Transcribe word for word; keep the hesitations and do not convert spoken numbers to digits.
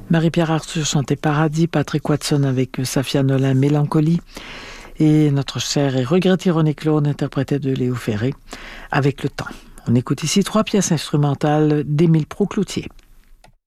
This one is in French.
Marie-Pierre Arthur chantait Paradis, Patrick Watson avec Safia Nolin, Mélancolie. Et notre cher et regretté René Claude interprétait de Léo Ferré, Avec le temps. On écoute ici trois pièces instrumentales d'Émile Proucloutier.